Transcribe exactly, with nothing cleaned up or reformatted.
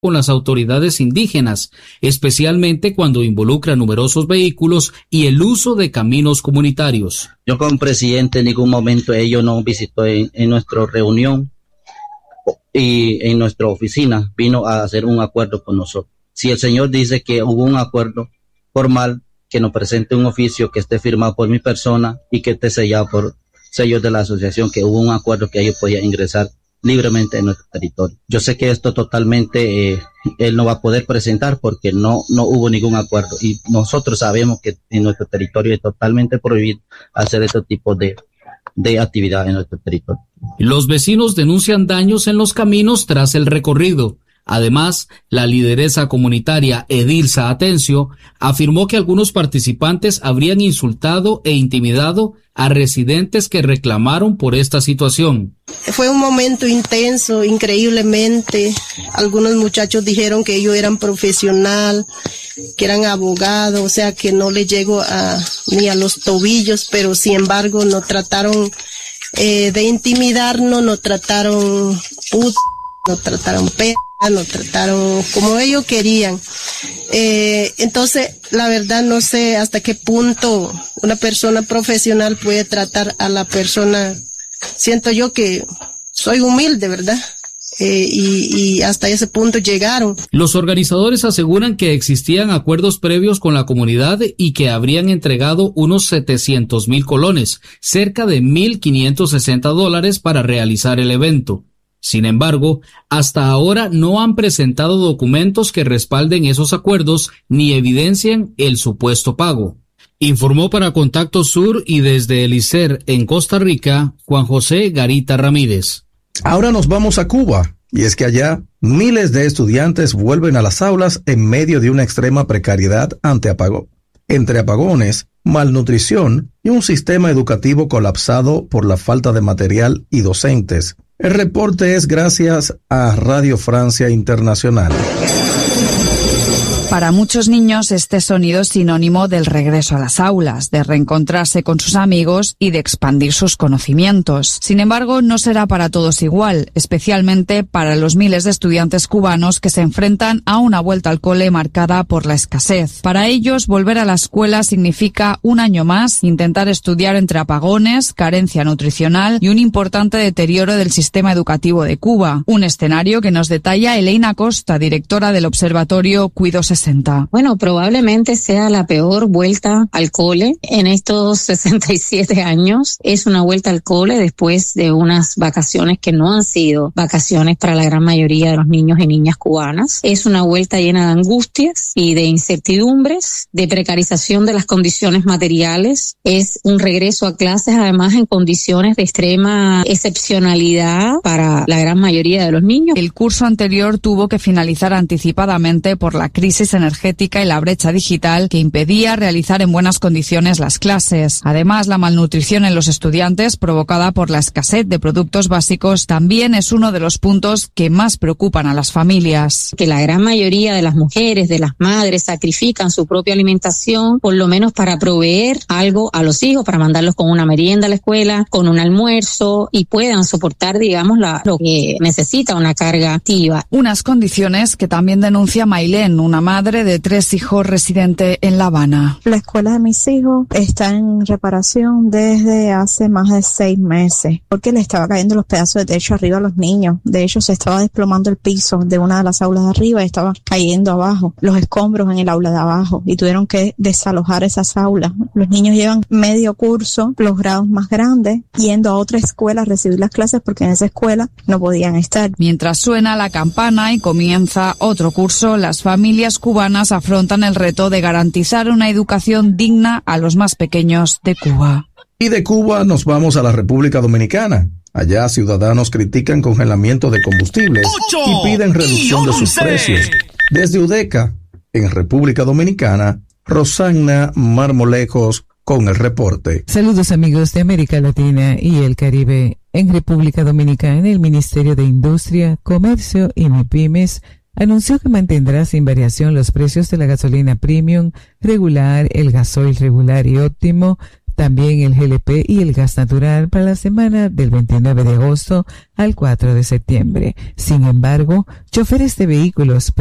con las autoridades indígenas, especialmente cuando involucra numerosos vehículos y el uso de caminos comunitarios. Yo como presidente en ningún momento ellos no visitó en, en nuestra reunión y en nuestra oficina vino a hacer un acuerdo con nosotros. Si el señor dice que hubo un acuerdo formal, que nos presente un oficio que esté firmado por mi persona y que esté sellado por sellos de la asociación, que hubo un acuerdo que ellos podían ingresar libremente en nuestro territorio. Yo sé que esto totalmente eh, él no va a poder presentar porque no no hubo ningún acuerdo y nosotros sabemos que en nuestro territorio es totalmente prohibido hacer este tipo de de actividad en nuestro territorio. Los vecinos denuncian daños en los caminos tras el recorrido. Además, la lideresa comunitaria Edilza Atencio afirmó que algunos participantes habrían insultado e intimidado a residentes que reclamaron por esta situación. Fue un momento intenso, increíblemente. Algunos muchachos dijeron que ellos eran profesional, que eran abogados, o sea que no les llegó a, ni a los tobillos, pero sin embargo nos trataron eh, de intimidarnos, nos trataron put, nos trataron p, nos trataron como ellos querían. Eh, entonces, la verdad no sé hasta qué punto una persona profesional puede tratar a la persona. Siento yo que soy humilde, ¿verdad? Eh, y, y hasta ese punto llegaron. Los organizadores aseguran que existían acuerdos previos con la comunidad y que habrían entregado unos setecientos mil colones, cerca de mil quinientos sesenta dólares para realizar el evento. Sin embargo, hasta ahora no han presentado documentos que respalden esos acuerdos ni evidencien el supuesto pago. Informó para Contacto Sur y desde el I C E R en Costa Rica, Juan José Garita Ramírez. Ahora nos vamos a Cuba, y es que allá miles de estudiantes vuelven a las aulas en medio de una extrema precariedad ante apagón. Entre apagones, malnutrición y un sistema educativo colapsado por la falta de material y docentes. El reporte es gracias a Radio Francia Internacional. Para muchos niños este sonido es sinónimo del regreso a las aulas, de reencontrarse con sus amigos y de expandir sus conocimientos. Sin embargo, no será para todos igual, especialmente para los miles de estudiantes cubanos que se enfrentan a una vuelta al cole marcada por la escasez. Para ellos, volver a la escuela significa un año más, intentar estudiar entre apagones, carencia nutricional y un importante deterioro del sistema educativo de Cuba. Un escenario que nos detalla Elena Costa, directora del Observatorio Cuido sesenta. Bueno, probablemente sea la peor vuelta al cole en estos sesenta y siete años. Es una vuelta al cole después de unas vacaciones que no han sido vacaciones para la gran mayoría de los niños y niñas cubanas. Es una vuelta llena de angustias y de incertidumbres, de precarización de las condiciones materiales. Es un regreso a clases además en condiciones de extrema excepcionalidad para la gran mayoría de los niños. El curso anterior tuvo que finalizar anticipadamente por la crisis energética y la brecha digital que impedía realizar en buenas condiciones las clases. Además, la malnutrición en los estudiantes provocada por la escasez de productos básicos también es uno de los puntos que más preocupan a las familias. Que la gran mayoría de las mujeres, de las madres, sacrifican su propia alimentación, por lo menos para proveer algo a los hijos, para mandarlos con una merienda a la escuela, con un almuerzo y puedan soportar, digamos, la, lo que necesita una carga activa. Unas condiciones que también denuncia Mailén, una madre de tres hijos residente en La Habana. La escuela de mis hijos está en reparación desde hace más de seis meses porque le estaba cayendo los pedazos de techo arriba a los niños. De hecho, se estaba desplomando el piso de una de las aulas de arriba y estaba cayendo abajo, los escombros en el aula de abajo y tuvieron que desalojar esas aulas. Los niños llevan medio curso, los grados más grandes, yendo a otra escuela a recibir las clases porque en esa escuela no podían estar. Mientras suena la campana y comienza otro curso, las familias cubanas afrontan el reto de garantizar una educación digna a los más pequeños de Cuba. Y de Cuba nos vamos a la República Dominicana. Allá ciudadanos critican congelamiento de combustibles y piden reducción de sus precios. Desde UDECA, en República Dominicana, Rosana Marmolejos con el reporte. Saludos amigos de América Latina y el Caribe. En República Dominicana, el Ministerio de Industria, Comercio y MIPYMES anunció que mantendrá sin variación los precios de la gasolina premium, regular, el gasoil regular y óptimo, También el G L P y el gas natural para la semana del veintinueve de agosto al cuatro de septiembre. Sin embargo, choferes de vehículos